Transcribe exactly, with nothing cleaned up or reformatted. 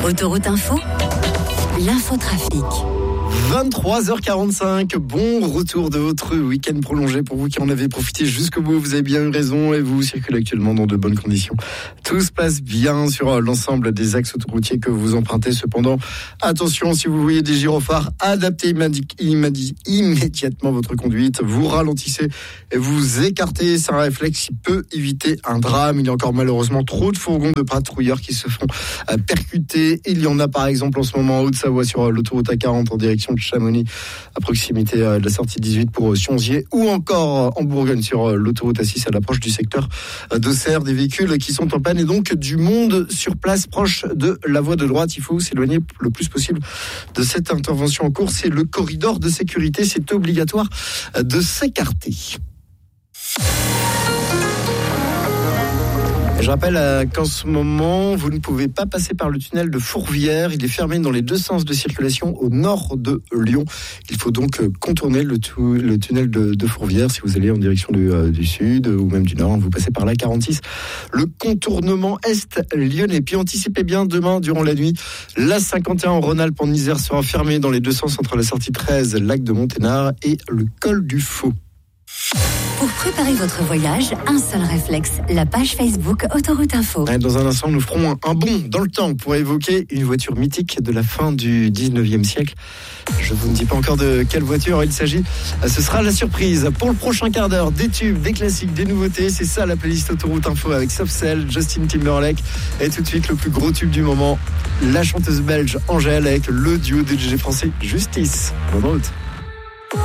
Autoroute Info, l'infotrafic. vingt-trois heures quarante-cinq, bon retour de votre week-end prolongé pour vous qui en avez profité jusqu'au bout. Vous avez bien eu raison et vous circulez actuellement dans de bonnes conditions. Tout se passe bien sur l'ensemble des axes autoroutiers que vous empruntez. Cependant, attention, si vous voyez des gyrophares, adaptez immédiatement votre conduite. Vous ralentissez et vous écartez. C'est un réflexe qui peut éviter un drame. Il y a encore malheureusement trop de fourgons de patrouilleurs qui se font percuter. Il y en a par exemple en ce moment en Haute-Savoie sur l'autoroute A quarante en direction de Chamonix, à proximité de la sortie dix-huit pour Sionzier, ou encore en Bourgogne sur l'autoroute A six à l'approche du secteur d'Auxerre. Des véhicules qui sont en panne et donc du monde sur place proche de la voie de droite. Il faut s'éloigner le plus possible de cette intervention en cours. C'est le corridor de sécurité, c'est obligatoire de s'écarter. Je rappelle qu'en ce moment, vous ne pouvez pas passer par le tunnel de Fourvière. Il est fermé dans les deux sens de circulation au nord de Lyon. Il faut donc contourner le, tout, le tunnel de, de Fourvière si vous allez en direction du, euh, du sud ou même du nord. Vous passez par la quarante-six. Le contournement est lyonnais. Puis anticipez bien, demain, durant la nuit, la cinquante et un en Rhône-Alpes en Isère sera fermée dans les deux sens entre la sortie treize, lac de Monténard et le col du Faux. Pour préparer votre voyage, un seul réflexe, la page Facebook Autoroute Info. Dans un instant, nous ferons un bond dans le temps pour évoquer une voiture mythique de la fin du dix-neuvième siècle. Je ne vous dis pas encore de quelle voiture il s'agit. Ce sera la surprise. Pour le prochain quart d'heure, des tubes, des classiques, des nouveautés. C'est ça la playlist Autoroute Info avec Soft Cell, Justin Timberlake. Et tout de suite, le plus gros tube du moment, la chanteuse belge Angèle avec le duo D J français Justice. Bonne route.